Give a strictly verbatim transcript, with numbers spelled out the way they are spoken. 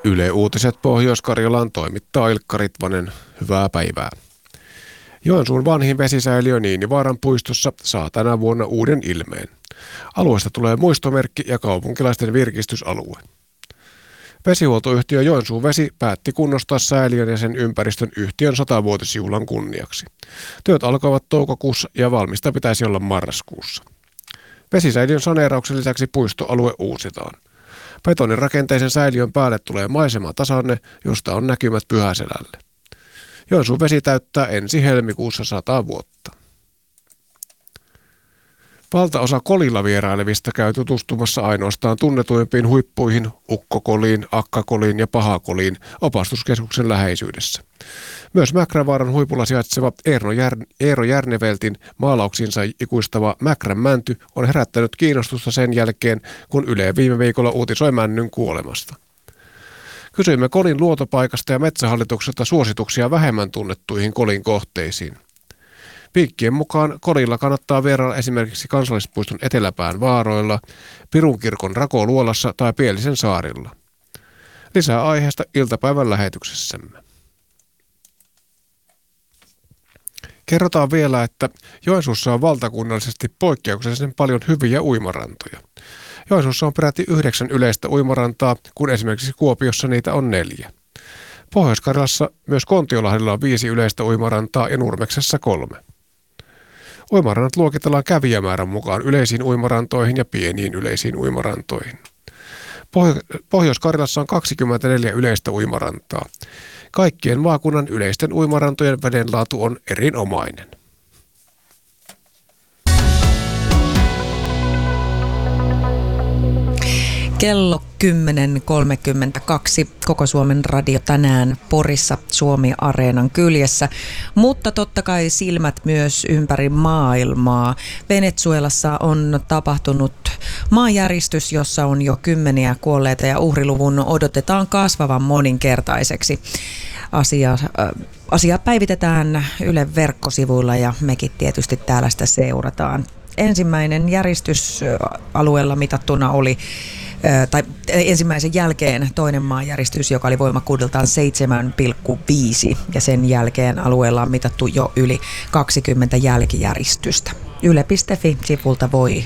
Yle Uutiset Pohjois-Karjalaan toimittaa Ilkka Ritvanen. Hyvää päivää. Joensuun vanhin vesisäiliö Niinivaaran puistossa saa tänä vuonna uuden ilmeen. Alueesta tulee muistomerkki ja kaupunkilaisten virkistysalue. Vesihuoltoyhtiö Joensuun Vesi päätti kunnostaa säiliön ja sen ympäristön yhtiön satavuotisjuhlan kunniaksi. Työt alkoivat toukokuussa ja valmista pitäisi olla marraskuussa. Vesisäiliön saneerauksen lisäksi puistoalue uusitaan. Betonin rakenteisen säiliön päälle tulee maisematasanne, josta on näkymät Pyhäselälle. Joensuun Vesi täyttää ensi helmikuussa sata vuotta. Valtaosa Kolilla vierailevista käy tutustumassa ainoastaan tunnetuimpiin huippuihin Ukkokoliin, Akkakoliin ja Pahakoliin opastuskeskuksen läheisyydessä. Myös Mäkränvaaran huipulla sijaitseva Eero, Jär- Eero Järneveltin maalauksiinsa ikuistava Mäkrän mänty on herättänyt kiinnostusta sen jälkeen, kun Yle viime viikolla uutisoi männyn kuolemasta. Kysyimme Kolin luotopaikasta ja Metsähallitukselta suosituksia vähemmän tunnettuihin Kolin kohteisiin. Viikkien mukaan Kolilla kannattaa vierailla esimerkiksi kansallispuiston eteläpään vaaroilla, Pirunkirkon Rakoluolassa tai Pielisen saarilla. Lisää aiheesta iltapäivän lähetyksessämme. Kerrotaan vielä, että Joensuussa on valtakunnallisesti poikkeuksellisen paljon hyviä uimarantoja. Joensuussa on peräti yhdeksän yleistä uimarantaa, kun esimerkiksi Kuopiossa niitä on neljä. Pohjois-Karjalassa myös Kontiolahdella on viisi yleistä uimarantaa ja Nurmeksessa kolme. Uimarannat luokitellaan kävijämäärän mukaan yleisiin uimarantoihin ja pieniin yleisiin uimarantoihin. Pohjois-Karjalassa on kaksikymmentäneljä yleistä uimarantaa. Kaikkien maakunnan yleisten uimarantojen vedenlaatu on erinomainen. Kello kymmenen kolmekymmentäkaksi, Koko Suomen radio tänään Porissa Suomi-areenan kyljessä, mutta totta kai silmät myös ympäri maailmaa. Venezuelassa on tapahtunut maanjäristys, jossa on jo kymmeniä kuolleita ja uhriluvun odotetaan kasvavan moninkertaiseksi. Asia, äh, asia päivitetään Ylen verkkosivuilla ja mekin tietysti täällä sitä seurataan. Ensimmäinen järjestys alueella mitattuna oli tai ensimmäisen jälkeen toinen maanjäristys, joka oli voimakkuudeltaan seitsemän pilkku viisi, ja sen jälkeen alueella on mitattu jo yli kaksikymmentä jälkijäristystä. Yle piste fi-sivulta voi